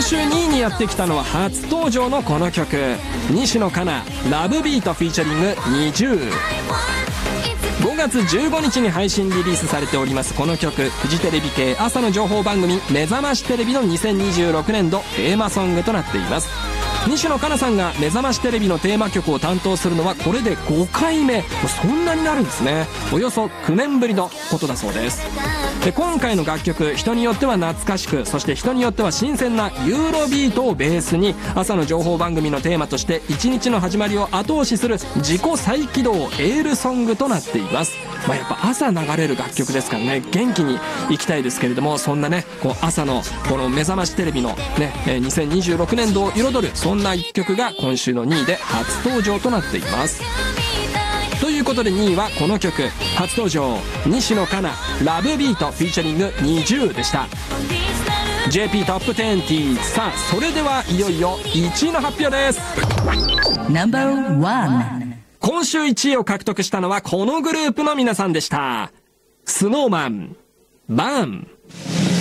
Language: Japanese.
今週2位にやってきたのは初登場のこの曲、西野カナラブビートフィーチャリング20。5月15日に配信リリースされておりますこの曲、フジテレビ系朝の情報番組目覚ましテレビの2026年度テーマソングとなっています。西野カナさんが目覚ましテレビのテーマ曲を担当するのはこれで5回目。そんなになるんですね。およそ9年ぶりのことだそうです。で、今回の楽曲、人によっては懐かしく、そして人によっては新鮮なユーロビートをベースに、朝の情報番組のテーマとして一日の始まりを後押しする自己再起動エールソングとなっています。やっぱ朝流れる楽曲ですからね、元気に行きたいですけれども、そんなね、朝のこの目覚ましテレビのね、2026年度を彩るそんな一曲が今週の2位で初登場となっています。ということで2位はこの曲、初登場西野カナラブビートフィーチャリング20でした。 JP トップ20。さあ、それではいよいよ1位の発表です。 No.1。 今週1位を獲得したのはこのグループの皆さんでした。スノーマン、バーン。